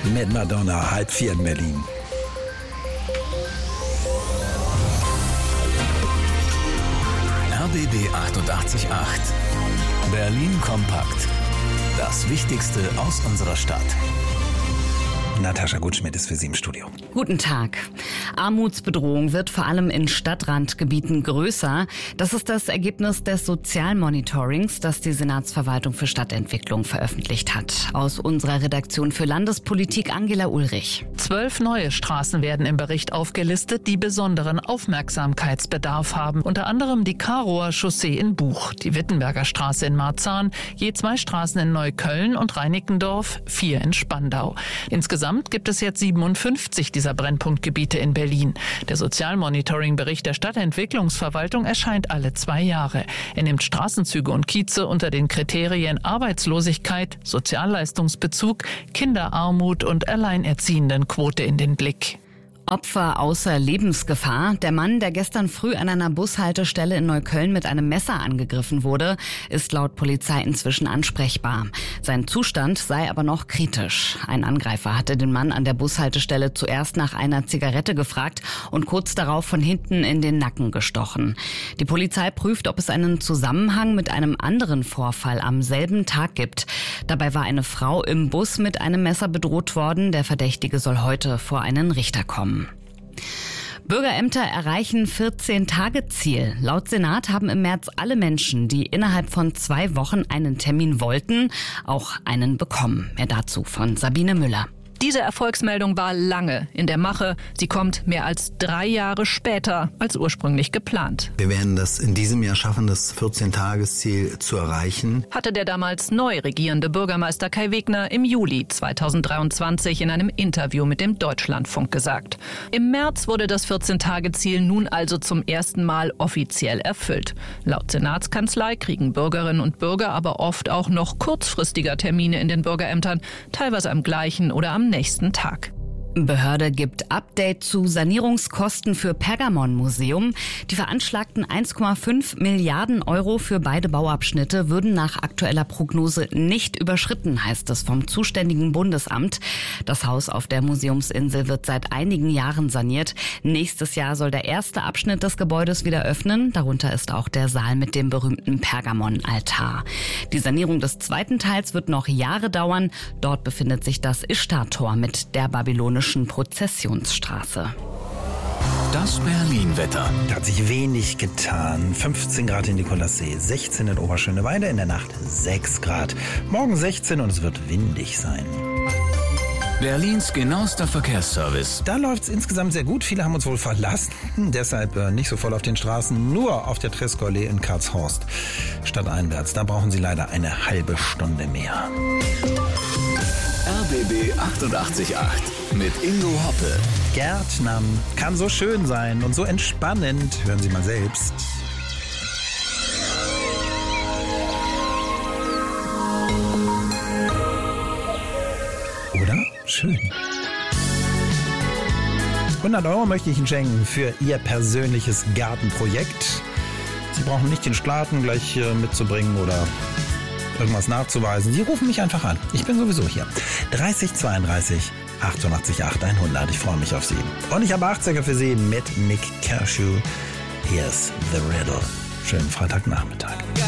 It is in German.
mit Madonna, 3:30 in Berlin. RBB 88.8. Berlin kompakt. Das Wichtigste aus unserer Stadt. Natascha Gutschmidt ist für Sie im Studio. Guten Tag. Armutsbedrohung wird vor allem in Stadtrandgebieten größer. Das ist das Ergebnis des Sozialmonitorings, das die Senatsverwaltung für Stadtentwicklung veröffentlicht hat. Aus unserer Redaktion für Landespolitik Angela Ulrich. 12 neue Straßen werden im Bericht aufgelistet, die besonderen Aufmerksamkeitsbedarf haben. Unter anderem die Karower Chaussee in Buch, die Wittenberger Straße in Marzahn, je 2 Straßen in Neukölln und Reinickendorf, 4 in Spandau. Insgesamt gibt es jetzt 57 dieser Brennpunktgebiete in Berlin. Der Sozialmonitoring-Bericht der Stadtentwicklungsverwaltung erscheint alle 2 Jahre. Er nimmt Straßenzüge und Kieze unter den Kriterien Arbeitslosigkeit, Sozialleistungsbezug, Kinderarmut und Alleinerziehendenquote in den Blick. Opfer außer Lebensgefahr. Der Mann, der gestern früh an einer Bushaltestelle in Neukölln mit einem Messer angegriffen wurde, ist laut Polizei inzwischen ansprechbar. Sein Zustand sei aber noch kritisch. Ein Angreifer hatte den Mann an der Bushaltestelle zuerst nach einer Zigarette gefragt und kurz darauf von hinten in den Nacken gestochen. Die Polizei prüft, ob es einen Zusammenhang mit einem anderen Vorfall am selben Tag gibt. Dabei war eine Frau im Bus mit einem Messer bedroht worden. Der Verdächtige soll heute vor einen Richter kommen. Bürgerämter erreichen 14-Tage-Ziel. Laut Senat haben im März alle Menschen, die innerhalb von 2 Wochen einen Termin wollten, auch einen bekommen. Mehr dazu von Sabine Müller. Diese Erfolgsmeldung war lange in der Mache. Sie kommt mehr als 3 Jahre später als ursprünglich geplant. Wir werden das in diesem Jahr schaffen, das 14-Tages-Ziel zu erreichen, Hatte der damals neu regierende Bürgermeister Kai Wegner im Juli 2023 in einem Interview mit dem Deutschlandfunk gesagt. Im März wurde das 14-Tage-Ziel nun also zum ersten Mal offiziell erfüllt. Laut Senatskanzlei kriegen Bürgerinnen und Bürger aber oft auch noch kurzfristiger Termine in den Bürgerämtern, teilweise am gleichen oder am nächsten Tag. Behörde gibt Update zu Sanierungskosten für Pergamon-Museum. Die veranschlagten 1,5 Milliarden Euro für beide Bauabschnitte würden nach aktueller Prognose nicht überschritten, heißt es vom zuständigen Bundesamt. Das Haus auf der Museumsinsel wird seit einigen Jahren saniert. Nächstes Jahr soll der erste Abschnitt des Gebäudes wieder öffnen. Darunter ist auch der Saal mit dem berühmten Pergamon-Altar. Die Sanierung des zweiten Teils wird noch Jahre dauern. Dort befindet sich das Ischtar-Tor mit der babylonischen Prozessionsstraße. Das Berlin-Wetter. Da hat sich wenig getan. 15 Grad in Nikolassee, 16 in Oberschöneweide, in der Nacht 6 Grad. Morgen 16 und es wird windig sein. Berlins genauester Verkehrsservice. Da läuft es insgesamt sehr gut. Viele haben uns wohl verlassen. Deshalb nicht so voll auf den Straßen, nur auf der Treskollee in Karlshorst stadteinwärts. Da brauchen Sie leider eine halbe Stunde mehr. RBB 88.8 mit Ingo Hoppe. Gärtnern kann so schön sein und so entspannend. Hören Sie mal selbst. Oder? Schön. 100 Euro möchte ich Ihnen schenken für Ihr persönliches Gartenprojekt. Sie brauchen nicht den Spaten gleich mitzubringen oder irgendwas nachzuweisen. Sie rufen mich einfach an. Ich bin sowieso hier. 30 32 88 8 100. Ich freue mich auf Sie. Und ich habe 80er für Sie mit Nick Kershaw. Here's the Riddle. Schönen Freitagnachmittag.